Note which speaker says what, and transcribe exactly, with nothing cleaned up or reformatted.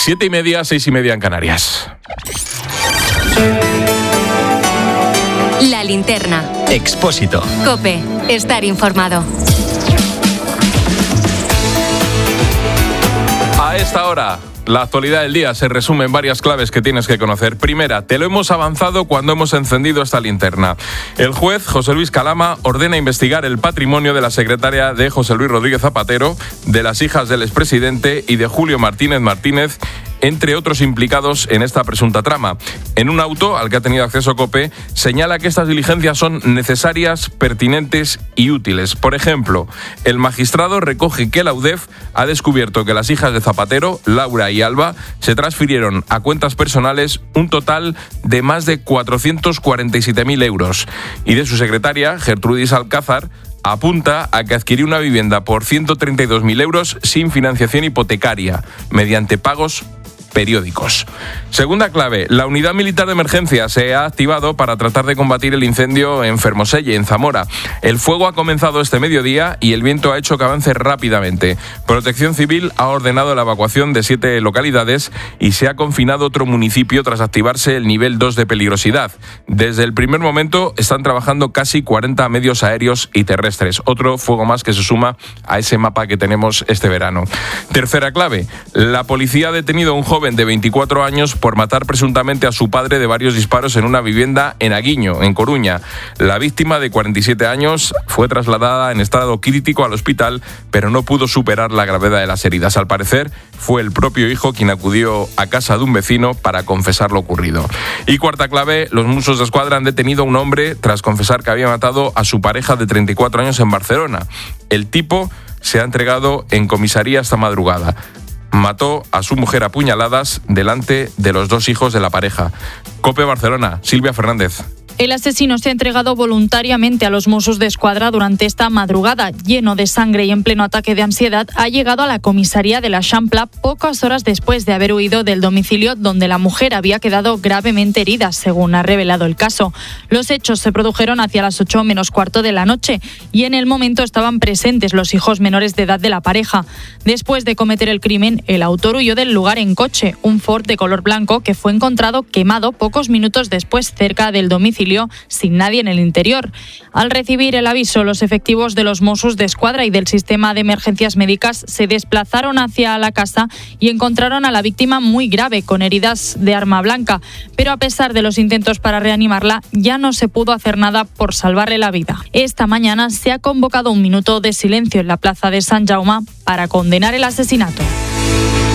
Speaker 1: Siete y media, seis y media en Canarias.
Speaker 2: La linterna.
Speaker 3: Expósito.
Speaker 2: COPE. Estar informado.
Speaker 1: A esta hora, la actualidad del día se resume en varias claves que tienes que conocer. Primera, te lo hemos avanzado cuando hemos encendido esta linterna. El juez José Luis Calama ordena investigar el patrimonio de la secretaria de José Luis Rodríguez Zapatero, de las hijas del expresidente y de Julio Martínez Martínez, entre otros implicados en esta presunta trama. En un auto al que ha tenido acceso COPE, señala que estas diligencias son necesarias, pertinentes y útiles. Por ejemplo, el magistrado recoge que la U D E F ha descubierto que las hijas de Zapatero, Laura y Alba, se transfirieron a cuentas personales un total de más de cuatrocientos cuarenta y siete mil euros. Y de su secretaria, Gertrudis Alcázar, apunta a que adquirió una vivienda por ciento treinta y dos mil euros sin financiación hipotecaria, mediante pagos periódicos. Segunda clave, la unidad militar de emergencia se ha activado para tratar de combatir el incendio en Fermoselle, en Zamora. El fuego ha comenzado este mediodía y el viento ha hecho que avance rápidamente. Protección Civil ha ordenado la evacuación de siete localidades y se ha confinado otro municipio tras activarse el nivel dos de peligrosidad. Desde el primer momento están trabajando casi cuarenta medios aéreos y terrestres. Otro fuego más que se suma a ese mapa que tenemos este verano. Tercera clave, la policía ha detenido a un joven de veinticuatro años por matar presuntamente a su padre de varios disparos en una vivienda en Aguiño, en Coruña. La víctima, de cuarenta y siete años, fue trasladada en estado crítico al hospital, pero no pudo superar la gravedad de las heridas. Al parecer, fue el propio hijo quien acudió a casa de un vecino para confesar lo ocurrido. Y cuarta clave, los Mossos d'Esquadra han detenido a un hombre tras confesar que había matado a su pareja de treinta y cuatro años en Barcelona. El tipo se ha entregado en comisaría esta madrugada. Mató a su mujer a puñaladas delante de los dos hijos de la pareja. COPE Barcelona, Silvia Fernández.
Speaker 4: El asesino se ha entregado voluntariamente a los Mossos d'Esquadra durante esta madrugada. Lleno de sangre y en pleno ataque de ansiedad, ha llegado a la comisaría de la Champla pocas horas después de haber huido del domicilio donde la mujer había quedado gravemente herida, según ha revelado el caso. Los hechos se produjeron hacia las ocho menos cuarto de la noche y en el momento estaban presentes los hijos menores de edad de la pareja. Después de cometer el crimen, el autor huyó del lugar en coche, un Ford de color blanco que fue encontrado quemado pocos minutos después cerca del domicilio, sin nadie en el interior. Al recibir el aviso, los efectivos de los Mossos d'Esquadra y del sistema de emergencias médicas se desplazaron hacia la casa y encontraron a la víctima muy grave, con heridas de arma blanca. Pero a pesar de los intentos para reanimarla, ya no se pudo hacer nada por salvarle la vida. Esta mañana se ha convocado un minuto de silencio en la plaza de Sant Jaume para condenar el asesinato.